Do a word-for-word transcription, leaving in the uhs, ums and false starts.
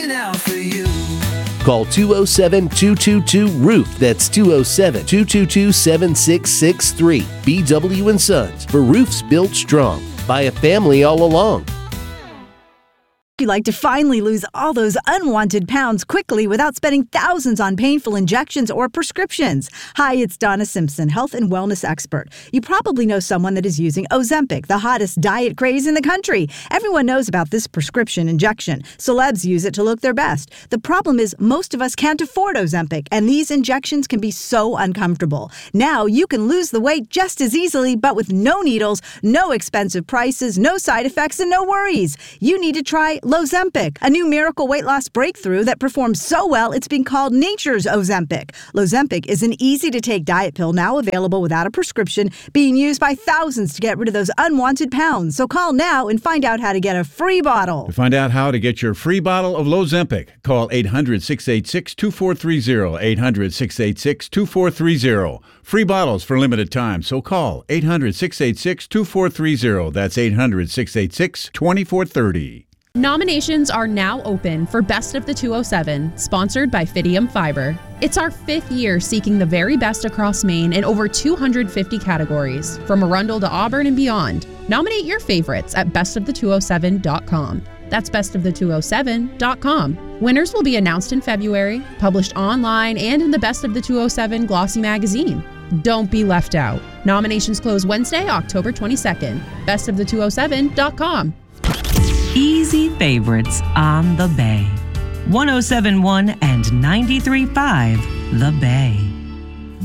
looking out for you. Call two oh seven, two two two, roof. That's two oh seven, two two two, seven six six three. B W and Sons, for roofs built strong by a family all along. You like to finally lose all those unwanted pounds quickly without spending thousands on painful injections or prescriptions. Hi, it's Donna Simpson, health and wellness expert. You probably know someone that is using Ozempic, the hottest diet craze in the country. Everyone knows about this prescription injection. Celebs use it to look their best. The problem is most of us can't afford Ozempic, and these injections can be so uncomfortable. Now you can lose the weight just as easily, but with no needles, no expensive prices, no side effects, and no worries. You need to try Lozempic, a new miracle weight loss breakthrough that performs so well it's been called nature's Ozempic. Lozempic is an easy-to-take diet pill now available without a prescription, being used by thousands to get rid of those unwanted pounds. So call now and find out how to get a free bottle. To find out how to get your free bottle of Lozempic, call eight hundred, six eight six, two four three zero, eight hundred, six eight six, two four three zero. Free bottles for limited time, so call eight hundred, six eight six, two four three zero. That's eight hundred, six eight six, two four three zero. Nominations are now open for Best of the two oh seven, sponsored by Fidium Fiber. It's our fifth year seeking the very best across Maine in over two hundred fifty categories, from Arundel to Auburn and beyond. Nominate your favorites at best of the two oh seven dot com. That's best of the two oh seven dot com. Winners will be announced in February, published online and in the Best of the two oh seven glossy magazine. Don't be left out. Nominations close Wednesday, October twenty-second. best of the two oh seven dot com. Easy favorites on the Bay. one oh seven point one and ninety-three point five The Bay.